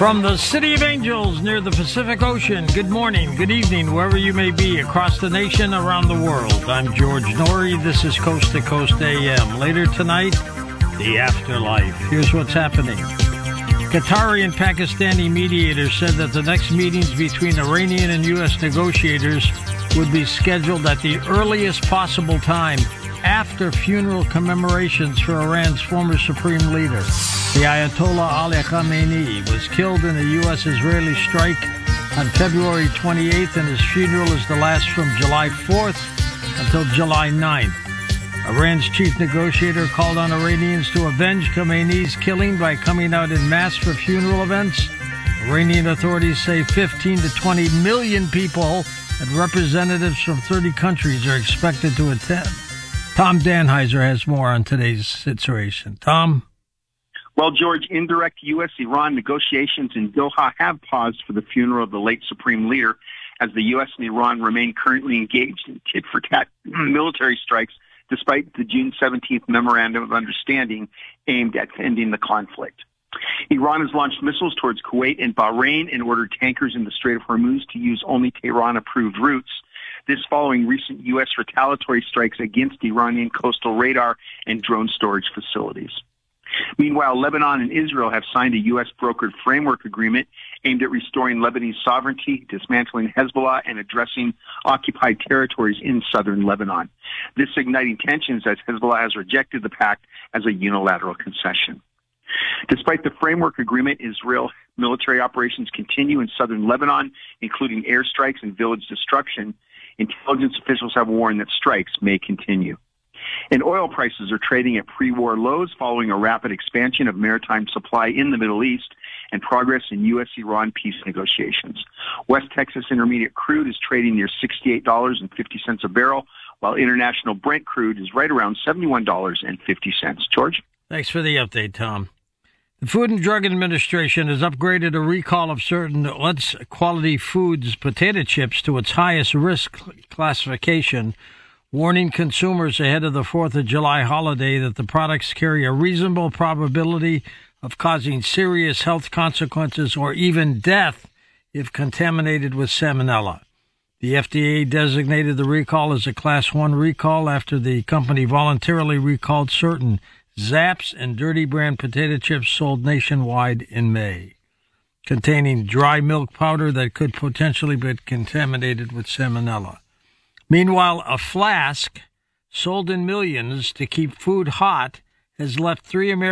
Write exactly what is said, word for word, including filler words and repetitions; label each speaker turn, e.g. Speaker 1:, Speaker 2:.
Speaker 1: From the City of Angels near the Pacific Ocean, good morning, good evening, wherever you may be across the nation, around the world. I'm George Norrie. This is Coast to Coast A M. Later tonight, the afterlife. Here's what's happening. Qatari and Pakistani mediators said that the next meetings between Iranian and U S negotiators would be scheduled at the earliest possible time after funeral commemorations for Iran's former supreme leader. The Ayatollah Ali Khamenei was killed in a U S-Israeli strike on February twenty-eighth, and his funeral is to last from July fourth until July ninth. Iran's chief negotiator called on Iranians to avenge Khamenei's killing by coming out in mass for funeral events. Iranian authorities say fifteen to twenty million people and representatives from thirty countries are expected to attend. Tom Danheiser has more on today's situation. Tom?
Speaker 2: Well, George, indirect U S Iran negotiations in Doha have paused for the funeral of the late supreme leader as the U S and Iran remain currently engaged in tit-for-tat military strikes despite the June seventeenth memorandum of understanding aimed at ending the conflict. Iran has launched missiles towards Kuwait and Bahrain and ordered tankers in the Strait of Hormuz to use only Tehran-approved routes. This following recent U S retaliatory strikes against Iranian coastal radar and drone storage facilities. Meanwhile, Lebanon and Israel have signed a U S-brokered framework agreement aimed at restoring Lebanese sovereignty, dismantling Hezbollah, and addressing occupied territories in southern Lebanon. This igniting tensions as Hezbollah has rejected the pact as a unilateral concession. Despite the framework agreement, Israel military operations continue in southern Lebanon, including airstrikes and village destruction. Intelligence officials have warned that strikes may continue. And oil prices are trading at pre-war lows following a rapid expansion of maritime supply in the Middle East and progress in U S-Iran peace negotiations. West Texas Intermediate crude is trading near sixty-eight dollars and fifty cents a barrel, while international Brent crude is right around seventy-one dollars and fifty cents. George?
Speaker 1: Thanks for the update, Tom. The Food and Drug Administration has upgraded a recall of certain Utz Quality Foods potato chips to its highest risk classification, warning consumers ahead of the fourth of July holiday that the products carry a reasonable probability of causing serious health consequences or even death if contaminated with salmonella. The F D A designated the recall as a Class one recall after the company voluntarily recalled certain Zapp's and Dirty brand potato chips sold nationwide in May, containing dry milk powder that could potentially be contaminated with salmonella. Meanwhile, a flask sold in millions to keep food hot has left three American